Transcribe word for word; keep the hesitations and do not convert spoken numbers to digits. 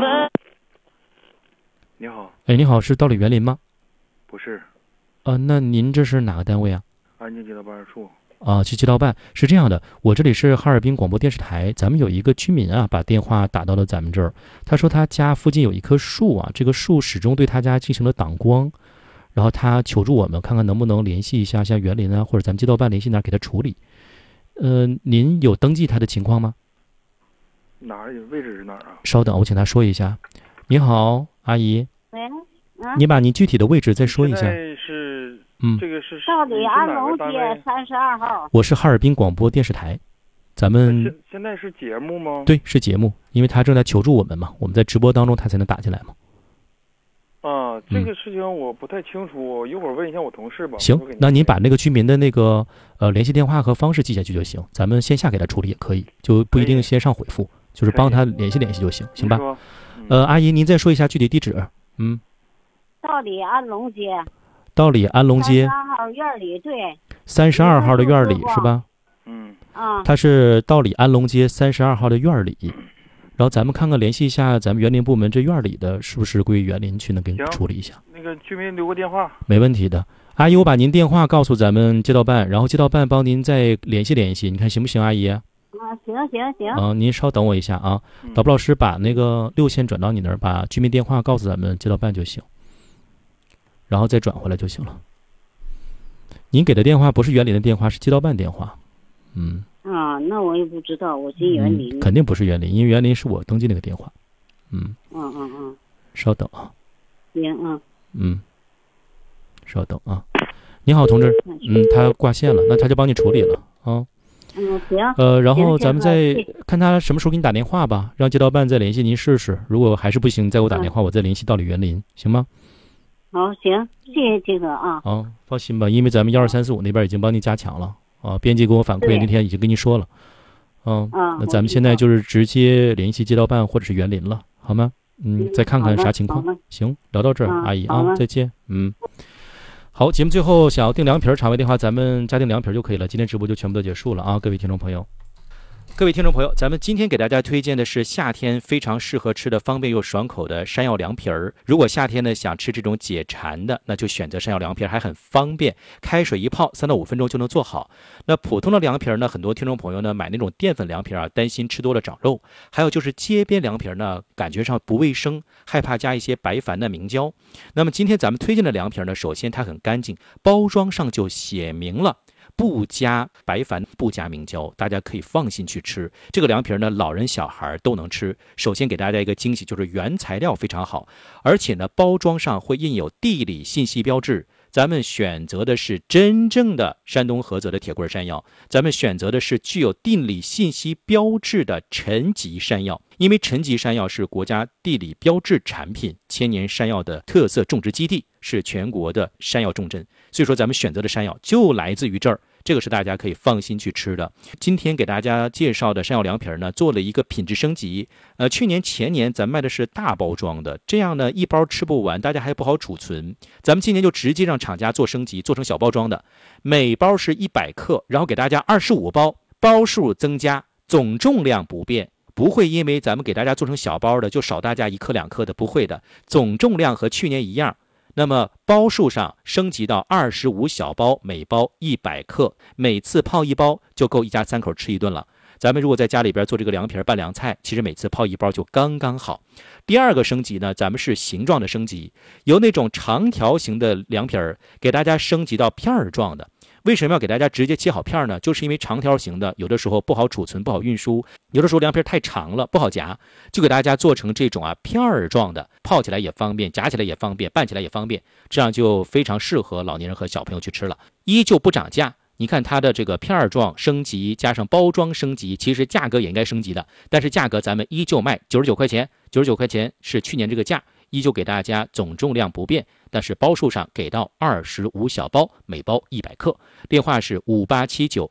你好。 哎，你好，是道理园林吗？ 不是。 呃，那您这是哪个单位啊？ 安静街道办事处。 啊，去街道办。是这样的，我这里是哈尔滨广播电视台，咱们有一个居民啊，把电话打到了咱们这儿。他说他家附近有一棵树啊，这个树始终对他家进行了挡光，然后他求助我们，看看能不能联系一下像园林啊，或者咱们街道办联系哪儿给他处理。呃，您有登记他的情况吗？ 哪儿位置是哪儿啊？ 稍等，我请他说一下。你好，阿姨。 喂，啊， 你把您具体的位置再说一下。 现在是， 嗯， 这个是道里安龙街三十二号。 我是哈尔滨广播电视台，咱们现现在是节目吗？ 对，是节目，因为他正在求助我们嘛，我们在直播当中他才能打进来嘛。 啊，这个事情我不太清楚，我一会儿问一下我同事吧。 行，那您把那个居民的那个呃联系电话和方式记下去就行，咱们线下给他处理也可以，就不一定线上回复，就是帮他联系联系就行，行吧？ 嗯、 呃，阿姨您再说一下具体地址。嗯， 道里安龙街。 道里安龙街。 三十二号院里，对。 三十二号的院里是吧？ 嗯。 啊。 它是道里安龙街三十二号的院里。然后咱们看看联系一下咱们园林部门，这院里的是不是归园林去能给你处理一下？ 那个居民留个电话。 没问题的，阿姨，我把您电话告诉咱们街道办，然后街道办帮您再联系联系，你看行不行，阿姨？ 啊，行行行。 啊，您稍等我一下啊， 嗯、 导播老师把那个六线转到你那儿，把居民电话告诉咱们街道办就行，然后再转回来就行了。您给的电话不是园林的电话，是街道办电话。嗯。 啊，那我也不知道，我进园林、 嗯。肯定不是园林，因为园林是我登记那个电话。嗯。 嗯嗯嗯。 稍等啊。 行啊。 嗯。稍等啊。你好，同志。嗯，他挂线了，那他就帮你处理了啊。 嗯，行。 呃，然后咱们再看他什么时候给你打电话吧，让街道办再联系您试试。如果还是不行，再给我打电话，嗯、我再联系道里园林，行吗？ 好，行，谢谢金哥啊。 哦，放心吧，因为咱们幺二三四五那边已经帮你加强了。啊，编辑给我反馈那天已经跟您说了，嗯， 啊， 那咱们现在就是直接联系街道办或者是园林了，好吗？嗯，再看看啥情况。行，聊到这儿，阿姨啊，再见。嗯，好，节目最后想要订凉皮、肠胃的话，咱们加订凉皮就可以了。今天直播就全部都结束了啊，各位听众朋友。各位听众朋友，咱们今天给大家推荐的是夏天非常适合吃的方便又爽口的山药凉皮儿。如果夏天呢想吃这种解馋的，那就选择山药凉皮儿，还很方便，开水一泡，三到五分钟就能做好。那普通的凉皮儿呢，很多听众朋友呢买那种淀粉凉皮儿啊，担心吃多了长肉；还有就是街边凉皮儿呢，感觉上不卫生，害怕加一些白矾的明胶。那么今天咱们推荐的凉皮儿呢，首先它很干净，包装上就写明了。不加白矾，不加明胶，大家可以放心去吃。这个凉皮呢，老人小孩都能吃。首先给大家一个惊喜，就是原材料非常好，而且呢，包装上会印有地理信息标志。咱们选择的是真正的山东菏泽的铁棍山药，咱们选择的是具有地理信息标志的陈吉山药，因为陈吉山药是国家地理标志产品，千年山药的特色种植基地，是全国的山药重镇，所以说咱们选择的山药就来自于这儿。这个是大家可以放心去吃的。今天给大家介绍的山药凉皮呢，做了一个品质升级。呃，去年前年咱卖的是大包装的，这样呢一包吃不完，大家还不好储存。咱们今年就直接让厂家做升级，做成小包装的，每包是一百克，然后给大家二十五包，包数增加，总重量不变。不会因为咱们给大家做成小包的就少大家一克两克的，不会的，总重量和去年一样。那么包数上升级到二十五小包，每包一百克，每次泡一包就够一家三口吃一顿了。咱们如果在家里边做这个凉皮拌凉菜，其实每次泡一包就刚刚好。第二个升级呢，咱们是形状的升级，由那种长条形的凉皮儿给大家升级到片儿状的。为什么要给大家直接切好片呢？就是因为长条形的有的时候不好储存，不好运输，有的时候凉皮太长了不好夹，就给大家做成这种啊片儿状的，泡起来也方便，夹起来也方便，拌起来也方便，这样就非常适合老年人和小朋友去吃了。依旧不涨价，你看它的这个片儿状升级加上包装升级，其实价格也应该升级的，但是价格咱们依旧卖九十九块钱，九十九块钱是去年这个价，依旧给大家总重量不变，但是包数上给到二十五小包，每包一百克。电话是五八七九